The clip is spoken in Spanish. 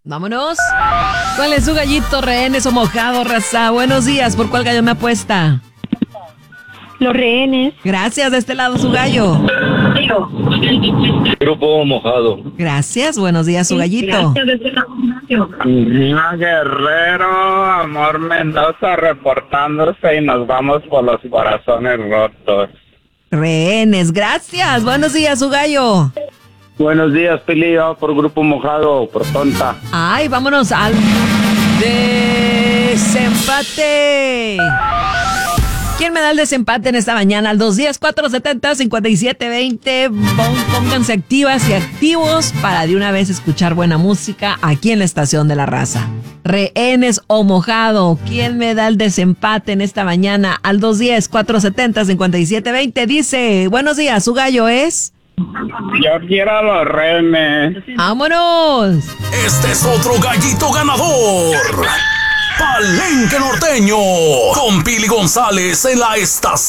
Vámonos. ¿Cuál es su gallito, rehenes o mojado, raza? Buenos días, ¿por cuál gallo me apuesta? Los rehenes. Gracias, de este lado su gallo. Grupo Mojado. Gracias, buenos días, su gallito. Guerrero, Amor Mendoza reportándose y nos vamos por los corazones rotos. Rehenes, gracias, buenos días, su gallo. Buenos días, Pili, vamos por Grupo Mojado, por tonta. Ay, vámonos al desempate. ¿Quién me da el desempate en esta mañana? Al 210-470-5720. Pónganse activas y activos para de una vez escuchar buena música aquí en la Estación de la Raza. Rehenes o mojado. ¿Quién me da el desempate en esta mañana? Al 210-470-5720. Dice, buenos días, su gallo es... Yo quiero a los rehenes. ¡Vámonos! Este es otro gallito ganador. Palenque Norteño con Pili González en la estación.